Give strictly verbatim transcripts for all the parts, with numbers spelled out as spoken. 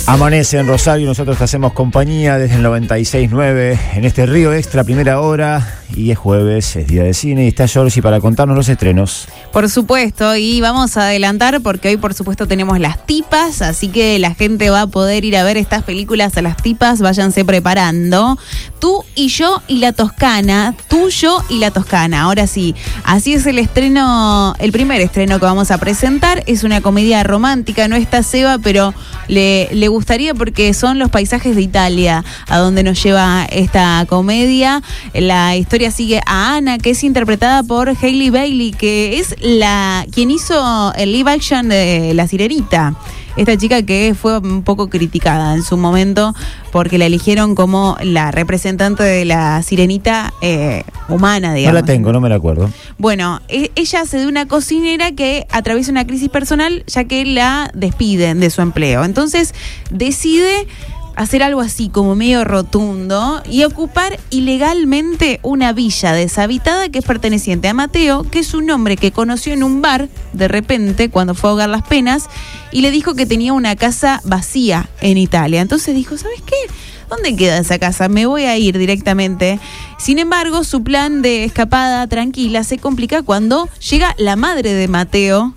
Amanece en Rosario, nosotros te hacemos compañía desde el noventa y seis punto nueve en este Río Extra, primera hora, y es jueves, es día de cine, y está Georgie para contarnos los estrenos. Por supuesto, y vamos a adelantar porque hoy por supuesto tenemos Las Tipas, así que la gente va a poder ir a ver estas películas a Las Tipas, váyanse preparando. Tú y yo y la Toscana, tú, yo y la Toscana, ahora sí, así es el estreno, el primer estreno que vamos a presentar, es una comedia romántica, no está Seba, pero le, le gustaría porque son los paisajes de Italia a donde nos lleva esta comedia. La historia sigue a Ana, que es interpretada por Hailey Bailey, que es la quien hizo el live action de La Sirenita. Esta chica que fue un poco criticada en su momento porque la eligieron como la representante de la sirenita eh, humana, digamos. No la tengo, no me la acuerdo. Bueno, e- ella hace de una cocinera que atraviesa una crisis personal ya que la despiden de su empleo. Entonces decide hacer algo así como medio rotundo y ocupar ilegalmente una villa deshabitada que es perteneciente a Mateo, que es un hombre que conoció en un bar de repente cuando fue a ahogar las penas y le dijo que tenía una casa vacía en Italia. Entonces dijo, ¿sabes qué? ¿Dónde queda esa casa? Me voy a ir directamente. Sin embargo, su plan de escapada tranquila se complica cuando llega la madre de Mateo.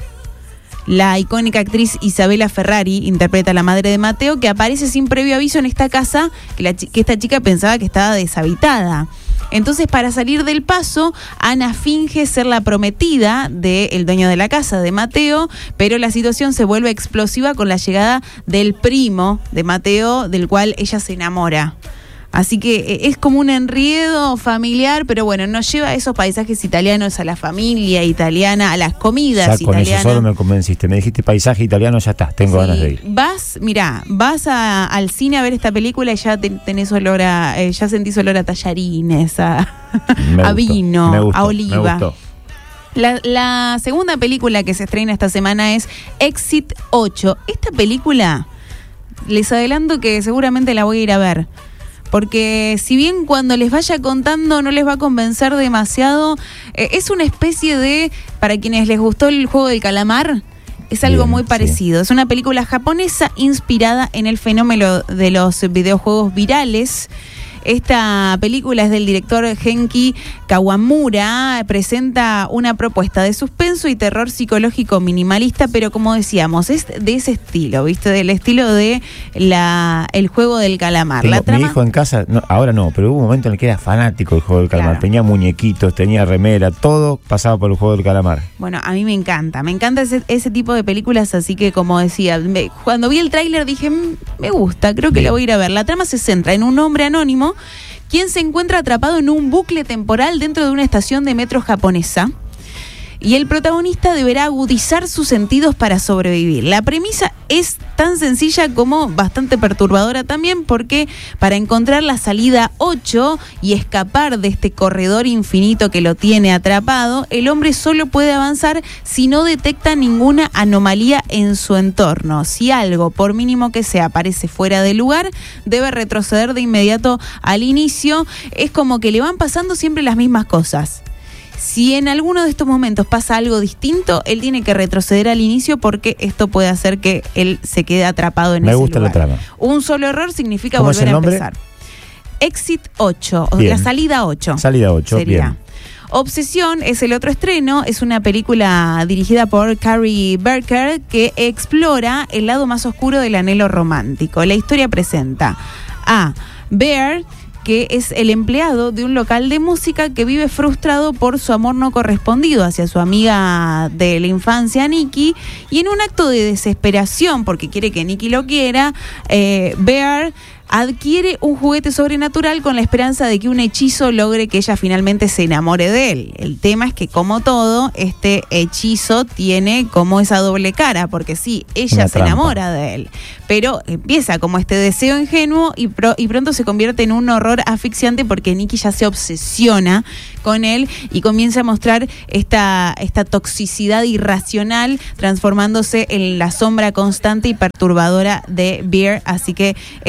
La icónica actriz Isabella Ferrari interpreta a la madre de Mateo, que aparece sin previo aviso en esta casa que, la, que esta chica pensaba que estaba deshabitada. Entonces, para salir del paso, Ana finge ser la prometida del dueño de la casa, de Mateo, pero la situación se vuelve explosiva con la llegada del primo de Mateo, del cual ella se enamora. Así que es como un enredo familiar, pero bueno, nos lleva a esos paisajes italianos, a la familia italiana, a las comidas ya, con italianas. Eso solo me convenciste. Me dijiste paisaje italiano, ya está, tengo sí, ganas de ir. Vas, mirá, vas a, al cine a ver esta película y ya te, tenés olor a, eh, ya sentís olor a tallarines, a, a vino, me gustó, a oliva. Me gustó. La, la segunda película que se estrena esta semana es Exit ocho. Esta película, les adelanto que seguramente la voy a ir a ver. Porque si bien cuando les vaya contando no les va a convencer demasiado, eh, es una especie de, para quienes les gustó el juego del calamar, es algo bien, muy parecido. Sí. Es una película japonesa inspirada en el fenómeno de los videojuegos virales. Esta película es del director Genki Kawamura, presenta una propuesta de suspenso y terror psicológico minimalista, pero como decíamos, es de ese estilo, ¿viste? Del estilo de la el juego del calamar. Tengo, la trama... Mi hijo en casa, no, ahora no, pero hubo un momento en el que era fanático del juego del calamar. Claro. Tenía muñequitos, tenía remera, todo pasaba por el juego del calamar. Bueno, a mí me encanta, me encanta ese, ese tipo de películas, así que como decía, me, cuando vi el tráiler dije, me gusta, creo que la voy a ir a ver. La trama se centra en un hombre anónimo quien se encuentra atrapado en un bucle temporal dentro de una estación de metro japonesa y el protagonista deberá agudizar sus sentidos para sobrevivir. La premisa es tan sencilla como bastante perturbadora también, porque para encontrar la salida ocho y escapar de este corredor infinito que lo tiene atrapado, el hombre solo puede avanzar si no detecta ninguna anomalía en su entorno. Si algo, por mínimo que sea, parece fuera de lugar, debe retroceder de inmediato al inicio. Es como que le van pasando siempre las mismas cosas. Si en alguno de estos momentos pasa algo distinto, él tiene que retroceder al inicio porque esto puede hacer que él se quede atrapado en ese lugar. Me gusta la trama. Un solo error significa volver a empezar. Exit ocho, o la salida ocho. Salida ocho, sería. Bien. Obsesión es el otro estreno, es una película dirigida por Carrie Berker que explora el lado más oscuro del anhelo romántico. La historia presenta a Bear, que es el empleado de un local de música que vive frustrado por su amor no correspondido hacia su amiga de la infancia, Nikki, y en un acto de desesperación, porque quiere que Nikki lo quiera, eh, Bear adquiere un juguete sobrenatural con la esperanza de que un hechizo logre que ella finalmente se enamore de él. El tema es que, como todo, este hechizo tiene como esa doble cara, porque sí, ella Una se trampa. enamora de él, pero empieza como este deseo ingenuo y, pro, y pronto se convierte en un horror asfixiante porque Nikki ya se obsesiona con él y comienza a mostrar esta, esta toxicidad irracional, transformándose en la sombra constante y perturbadora de Bear. Así que esta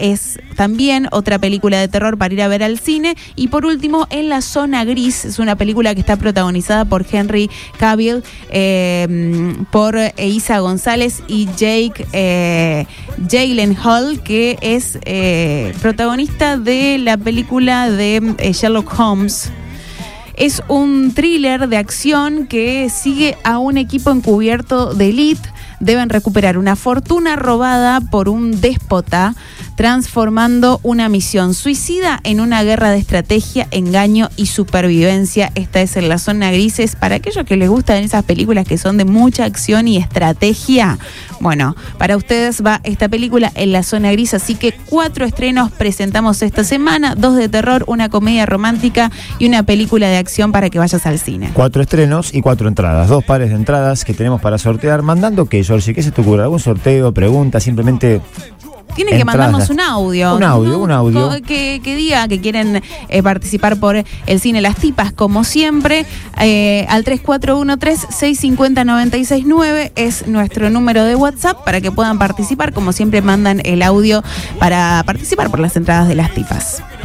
es también otra película de terror para ir a ver al cine. Y por último, En la zona gris, es una película que está protagonizada por Henry Cavill, eh, por Eiza González y Jake eh, Gyllenhaal, que es eh, protagonista de la película de eh, Sherlock Holmes. Es un thriller de acción que sigue a un equipo encubierto de élite. Deben recuperar una fortuna robada por un déspota, transformando una misión suicida en una guerra de estrategia, engaño y supervivencia. Esta es En la zona grises. Para aquellos que les gustan esas películas que son de mucha acción y estrategia, bueno, para ustedes va esta película En la zona gris. Así que cuatro estrenos presentamos esta semana, dos de terror, una comedia romántica y una película de acción para que vayas al cine. Cuatro estrenos y cuatro entradas, dos pares de entradas que tenemos para sortear, mandando que Georgie, ¿qué se te ocurre? ¿Algún sorteo, pregunta? Simplemente... Tienen que mandarnos un audio. Un audio, ¿no? un audio. Que, que diga que quieren eh, participar por el cine Las Tipas, como siempre, eh, al tres cuatro uno tres, seis cinco cero, nueve seis nueve es nuestro número de WhatsApp para que puedan participar. Como siempre, mandan el audio para participar por las entradas de Las Tipas.